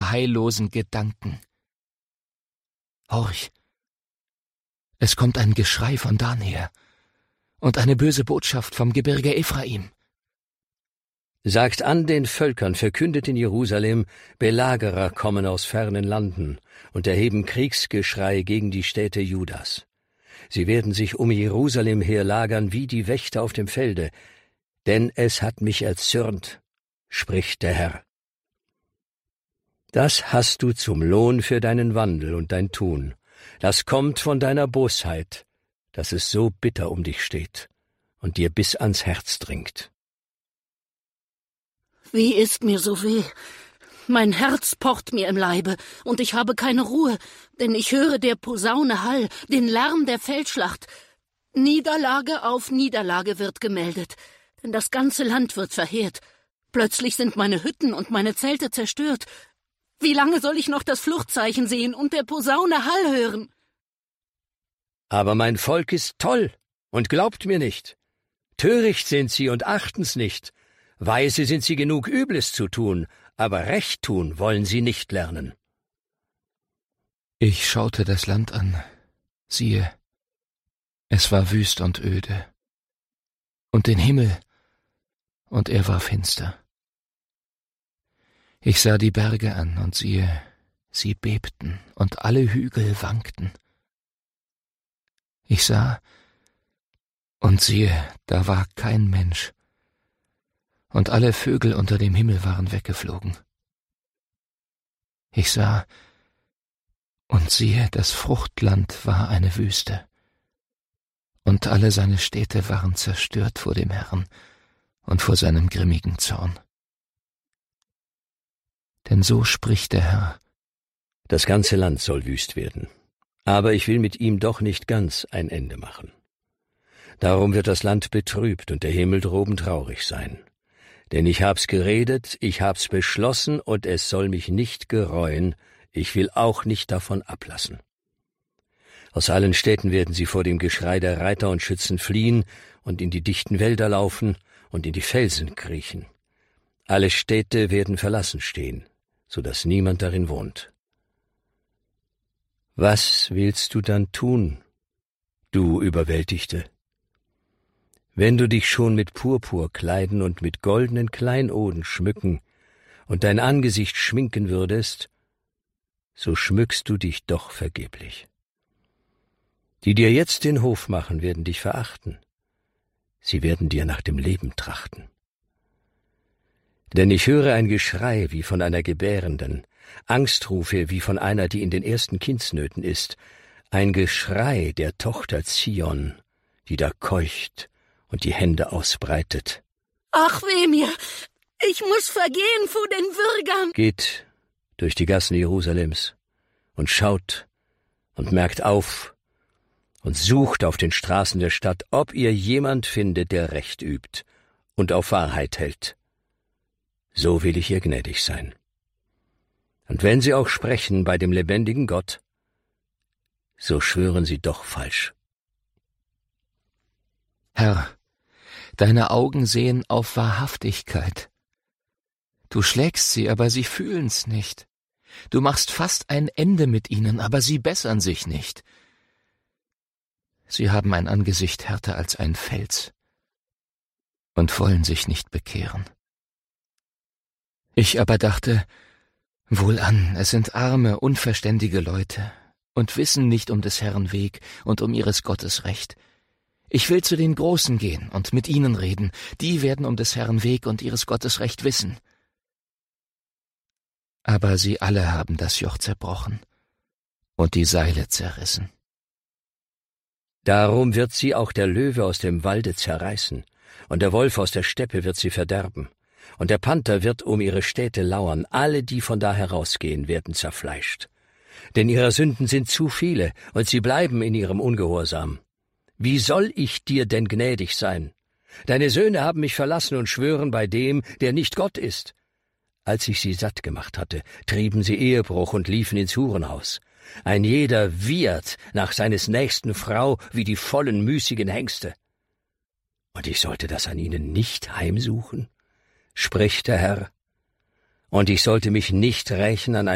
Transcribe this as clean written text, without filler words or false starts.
heillosen Gedanken. Horch! Es kommt ein Geschrei von Dan her und eine böse Botschaft vom Gebirge Ephraim. Sagt an den Völkern, verkündet in Jerusalem, Belagerer kommen aus fernen Landen und erheben Kriegsgeschrei gegen die Städte Judas. Sie werden sich um Jerusalem her lagern wie die Wächter auf dem Felde, denn es hat mich erzürnt, spricht der Herr. Das hast du zum Lohn für deinen Wandel und dein Tun. Das kommt von deiner Bosheit, dass es so bitter um dich steht und dir bis ans Herz dringt. Wie ist mir so weh? Mein Herz pocht mir im Leibe, und ich habe keine Ruhe, denn ich höre der Posaune Hall, den Lärm der Feldschlacht. Niederlage auf Niederlage wird gemeldet, denn das ganze Land wird verheert. Plötzlich sind meine Hütten und meine Zelte zerstört. Wie lange soll ich noch das Fluchtzeichen sehen und der Posaune Hall hören? Aber mein Volk ist toll und glaubt mir nicht. Töricht sind sie und achten's nicht. Weise sind sie genug, Übles zu tun, aber Recht tun wollen sie nicht lernen. Ich schaute das Land an. Siehe, es war wüst und öde. Und den Himmel, und er war finster. Ich sah die Berge an, und siehe, sie bebten, und alle Hügel wankten. Ich sah, und siehe, da war kein Mensch, und alle Vögel unter dem Himmel waren weggeflogen. Ich sah, und siehe, das Fruchtland war eine Wüste, und alle seine Städte waren zerstört vor dem Herrn und vor seinem grimmigen Zorn. Denn so spricht der Herr: Das ganze Land soll wüst werden, aber ich will mit ihm doch nicht ganz ein Ende machen. Darum wird das Land betrübt und der Himmel droben traurig sein. Denn ich hab's geredet, ich hab's beschlossen, und es soll mich nicht gereuen, ich will auch nicht davon ablassen. Aus allen Städten werden sie vor dem Geschrei der Reiter und Schützen fliehen und in die dichten Wälder laufen und in die Felsen kriechen. Alle Städte werden verlassen stehen, so dass niemand darin wohnt. Was willst du dann tun, du Überwältigte? Wenn du dich schon mit Purpur kleiden und mit goldenen Kleinoden schmücken und dein Angesicht schminken würdest, so schmückst du dich doch vergeblich. Die dir jetzt den Hof machen, werden dich verachten. Sie werden dir nach dem Leben trachten. Denn ich höre ein Geschrei wie von einer Gebärenden, Angstrufe wie von einer, die in den ersten Kindsnöten ist, ein Geschrei der Tochter Zion, die da keucht und die Hände ausbreitet. Ach weh mir, ich muss vergehen vor den Würgern. Geht durch die Gassen Jerusalems und schaut und merkt auf und sucht auf den Straßen der Stadt, ob ihr jemand findet, der Recht übt und auf Wahrheit hält. So will ich ihr gnädig sein. Und wenn sie auch sprechen bei dem lebendigen Gott, so schwören sie doch falsch. Herr, deine Augen sehen auf Wahrhaftigkeit. Du schlägst sie, aber sie fühlen's nicht. Du machst fast ein Ende mit ihnen, aber sie bessern sich nicht. Sie haben ein Angesicht härter als ein Fels und wollen sich nicht bekehren. Ich aber dachte, wohlan, es sind arme, unverständige Leute und wissen nicht um des Herrn Weg und um ihres Gottes Recht. Ich will zu den Großen gehen und mit ihnen reden, die werden um des Herrn Weg und ihres Gottes Recht wissen. Aber sie alle haben das Joch zerbrochen und die Seile zerrissen. Darum wird sie auch der Löwe aus dem Walde zerreißen, und der Wolf aus der Steppe wird sie verderben, und der Panther wird um ihre Städte lauern, alle, die von da herausgehen, werden zerfleischt. Denn ihre Sünden sind zu viele, und sie bleiben in ihrem Ungehorsam. Wie soll ich dir denn gnädig sein? Deine Söhne haben mich verlassen und schwören bei dem, der nicht Gott ist. Als ich sie satt gemacht hatte, trieben sie Ehebruch und liefen ins Hurenhaus. Ein jeder wiehert nach seines nächsten Frau wie die vollen, müßigen Hengste. Und ich sollte das an ihnen nicht heimsuchen, spricht der Herr. Und ich sollte mich nicht rächen an